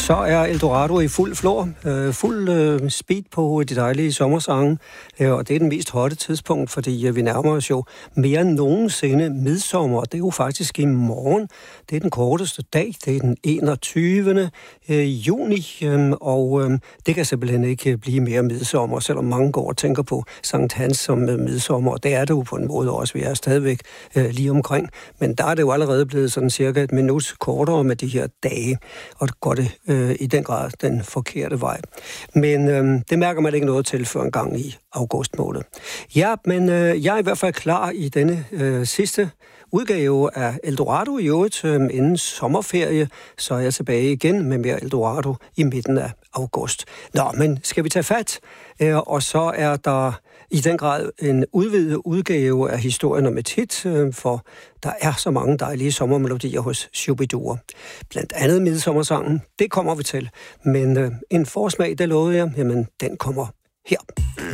Så er Eldorado i fuld flor, fuld speed på de dejlige sommersange, og det er den mest hotte tidspunkt, fordi vi nærmer os jo mere end nogensinde midsommer, og det er jo faktisk i morgen. Det er den korteste dag, det er den 21. juni, og det kan simpelthen ikke blive mere midsommer, selvom mange går og tænker på Sankt Hans som midsommer, og det er det jo på en måde også, vi er stadigvæk lige omkring, men der er det jo allerede blevet sådan cirka et minut kortere med de her dage, og det går det i den grad den forkerte vej. Men det mærker man ikke noget til før en gang i august måned. Ja, men jeg er i hvert fald klar i denne sidste udgave af Eldorado i øvrigt. Inden sommerferie, så er jeg tilbage igen med mere Eldorado i midten af august. Nå, men skal vi tage fat? Og så er der i den grad en udvidet udgave af historien om et hit, for der er så mange dejlige sommermelodier hos Shu-bi-dua. Blandt andet midsommersangen, det kommer vi til. Men en forsmag, det lovede jeg, jamen den kommer her.